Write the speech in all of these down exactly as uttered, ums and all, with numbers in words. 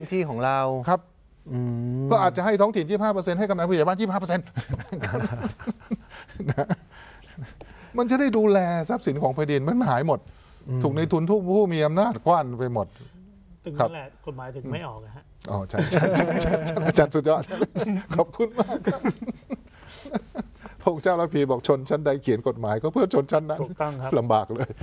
ที่ของเราครับก็อาจจะให้ท้องถิ่น ยี่สิบห้าเปอร์เซ็นต์ ให้กำนันผู้ใหญ่บ้าน ยี่สิบห้าเปอร์เซ็นต์ มันจะได้ดูแลทรัพย์สินของแผ่นดินมันหายหมดถูกในทุนทุกผู้มีอำนาจกว้านไปหมดถึงนั่นแหละกฎหมายถึงไม่ออกนะฮะอ๋อใช่ใช่ใช่ใช่อาจารย์สุดยอดขอบคุณมากครับพระเจ้าละพีบอกชนชั้นใดเขียนกฎหมายก็เพื่อชนชั้นนั้นลำบากเลย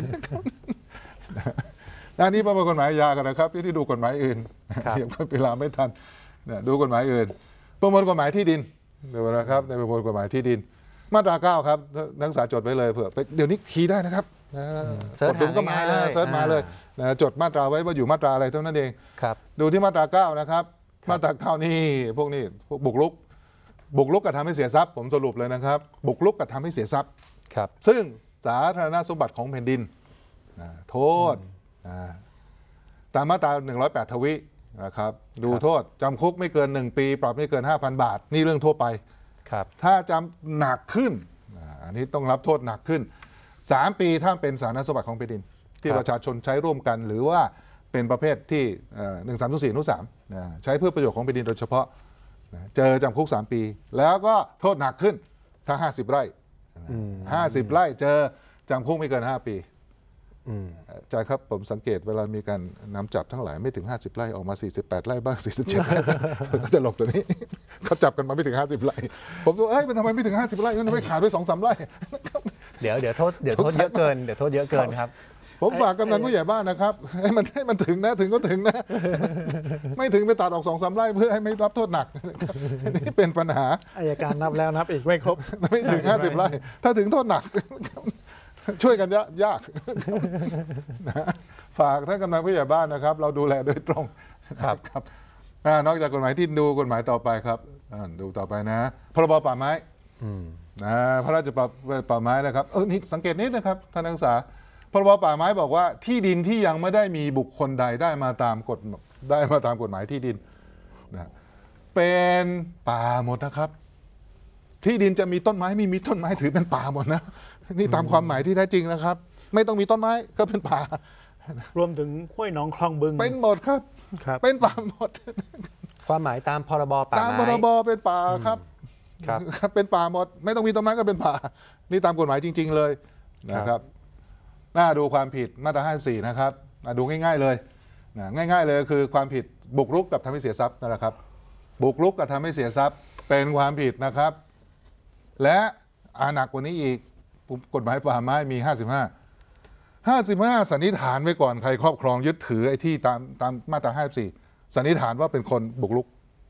อันนี้ประมวลกฎหมายอาญากันนะครับที่ดูกฎหมายอื่นเทียบกับเวลาไม่ทันดูกฎหมายอื่นประมวลกฎหมายที่ดินเดี๋ยวนะครับในประมวลกฎหมายที่ดินมาตราเก้าครับนักศึกษาจดไว้เลยเผื่อเดี๋ยวนี้คีย์ได้นะครับกดดุมก็มาเลยเซิร์ชมาเลยจดมาตราไว้ว่าอยู่มาตราอะไรเท่านั้นเองดูที่มาตราเก้านะครับมาตราเก้านี่พวกนี้บุกรุกบุกรุกกระทำให้เสียทรัพย์ผมสรุปเลยนะครับบุกรุกกระทำให้เสียทรัพย์ซึ่งสาธารณสมบัติของแผ่นดินโทษตามมาตราหนึ่งร้อยแปดทวินะครับดูโทษจำคุกไม่เกินหนึ่งปีปรับไม่เกิน ห้าพัน บาทนี่เรื่องทั่วไปถ้าจำหนักขึ้นอันนี้ต้องรับโทษหนักขึ้นสามปีถ้าเป็นสาธารณสมบัติของแผ่นดินที่ประชาชนใช้ร่วมกันหรือว่าเป็นประเภทที่หนึ่งสามสี่นุสามใช้เพื่อประโยชน์ของแผ่นดินโดยเฉพาะเจอจำคุกสามปีแล้วก็โทษหนักขึ้นถ้าห้าสิบไร่ห้าสิบไร่เจอจำคุกไม่เกินห้าปีใช่ครับผมสังเกตเวลามีการนำจับทั้งหลายไม่ถึงห้าสิบไร่ออกมาสี่สิบแปดไร่บ้างสี่สิบเจ็ดไร่ก็จะหลบตัวนี้เขาจับกันมาไม่ถึงห้าสิบไร่ผมว่าเอ้ยมันทำไมไม่ถึงห้าสิบไร่มันทำไมขาดไปสองสามไร่เดี๋ยวเดี๋ยวโทษเดี๋ยวโทษเยอะเกินเดี๋ยวโทษเยอะเกินครับผมฝากกำนันผู้ใหญ่บ้านนะครับให้มันให้มันถึงนะถึงก็ถึงนะไม่ถึงไปตัดออกสองสามไร่เพื่อให้ไม่รับโทษหนักนี่เป็นปัญหาอัยการนับแล้วนับอีกไม่ครบไม่ถึงห้าสิบไร่ถ้าถึงโทษหนักช่วยกันยากฝากท่านกำนันผู้ใหญ่บ้านนะครับเราดูแลโดยตรงครับครับนอกจากกฎหมายที่ดูกฎหมายต่อไปครับดูต่อไปนะพรบป่าไม้นะพระราชป่าไม้นะครับเออนี่สังเกตนิดนะครับท่านนักศึกษาพรบป่าไม้บอกว่าที่ดินที่ยังไม่ได้มีบุคคลใดได้มาตามกฎได้มาตามกฎหมายที่ดินนะเป็นป่าหมดนะครับที่ดินจะมีต้นไม้ไม่มีต้นไม้ถือเป็นป่าหมดนะนี่ตามความหมายที่แท้จริงนะครับไม่ต้องมีต้นไม้ก็เป็นป่ารวมถึงห้วยหนองคลองบึงเป็นหมดครับเป็นป่าหมดความหมายตามพรบป่าไม้ตามพรบเป็นป่าครับครับเป็นป่าหมดไม่ต้องมีต้นไม้ก็เป็นป่านี่ตามกฎหมายจริงๆเลยนะครับน่าดูความผิดมาตราห้าสิบสี่นะครับดูง่ายๆเลยง่ายๆเลยคือความผิดบุกรุกกับทำให้เสียทรัพย์นั่นแหละครับบุกรุกกับทำให้เสียทรัพย์เป็นความผิดนะครับและอาหนักกว่านี้อีกกฎหมายป่าไม้มีห้าสิบห้า ห้าสิบห้าสันนิษฐานไว้ก่อนใครครอบครองยึดถือไอ้ที่ตามตามมาตราห้าสิบสี่สันนิษฐานว่าเป็นคนบุกรุก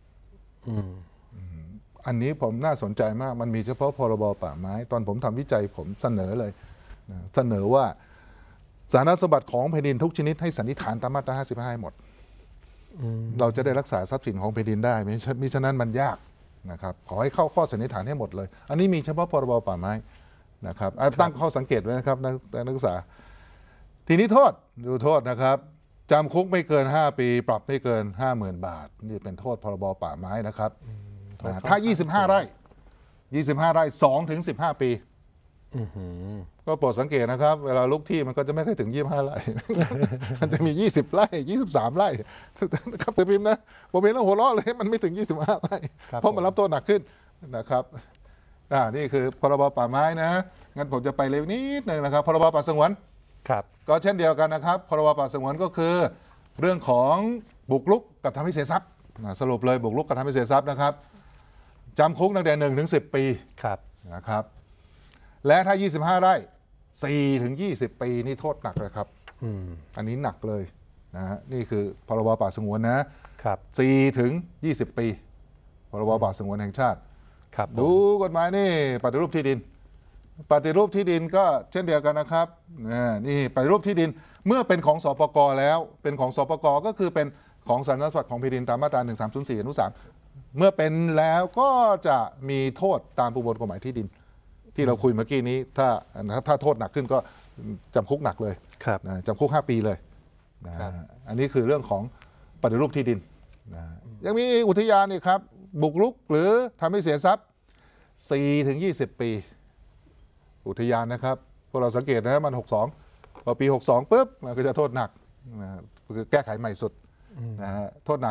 อันนี้ผมน่าสนใจมากมันมีเฉพาะพรบป่าไม้ตอนผมทำวิจัยผมเสนอเลยเสนอว่าสาธารณสมบัติของแผ่นดินทุกชนิดให้สันนิษฐานตามมาตราห้าสิบห้าหมดเราจะได้รักษาทรัพย์สินของแผ่นดินได้มิฉะนั้นมันยากนะครับขอให้เข้าข้อสันนิษฐานให้หมดเลยอันนี้มีเฉพาะพรบป่าไม้นะครับตั้งข้อสังเกตไว้นะครับนักศึกษาทีนี้โทษดูโทษนะครับจำคุกไม่เกินห้าปีปรับไม่เกิน ห้าหมื่น บาทนี่เป็นโทษพรบป่าไม้นะครับถ้ายี่สิบห้าไร่ยี่สิบห้าไร่สองถึงสิบห้าปีก็โปรดสังเกตนะครับเวลาลุกที่มันก็จะไม่ค่อยถึงยี่สิบห้าไร่มันจะมียี่สิบไร่ยี่สิบสามไร่ครับแต่พิมพ์นะผมเห็นแล้วหัวเราะเลยมันไม่ถึงยี่สิบห้าไร่เพราะมันรับโทษหนักขึ้นนะครับอ่านี่คือพรบป่าไม้นะงั้นผมจะไปเร็วนิดนึงนะครับพรบป่าสงวนครับก็เช่นเดียวกันนะครับพรบป่าสงวนก็คือเรื่องของบุกรุกกับทำให้เสียทรัพย์สรุปเลยบุกรุกกับทำให้เสียทรัพย์นะครับจำคุกตั้งแต่หนึ่งถึงสิบปีครับนะครับและถ้ายี่สิบห้าไร่สี่ถึงยี่สิบปีนี่โทษหนักเลยครับอันนี้หนักเลยนะฮะนี่คือพรบป่าสงวนนะครับสี่ถึงยี่สิบปีพรบป่าสงวนแห่งชาติดูกฎหมายนี่ปฏิรูปที่ดินปฏิรูปที่ดินก็เช่นเดียวกันนะครับนี่ปฏิรูปที่ดินเมื่อเป็นของสปก.แล้วเป็นของสปก.ก็คือเป็นของสาธารณสมบัติของแผ่นดินตามมาตราหนึ่งสามศูนย์สี่อนุสามเมื่อเป็นแล้วก็จะมีโทษตามประมวลกฎหมายที่ดินที่เราคุยเมื่อกี้นี้ถ้าถ้าโทษหนักขึ้นก็จำคุกหนักเลยจำคุกห้าปีเลยอันนี้คือเรื่องของปฏิรูปที่ดินยังมีอุทยานนี่ครับบุกรุกหรือทำให้เสียทรัพย์สี่ถึงยี่สิบปีอุทยานนะครับพวกเราสังเกตนะมันหกสิบสองพอปีหกสิบสองปุ๊บมันก็จะโทษหนักคือแก้ไขใหม่สุดนะฮะโทษหนัก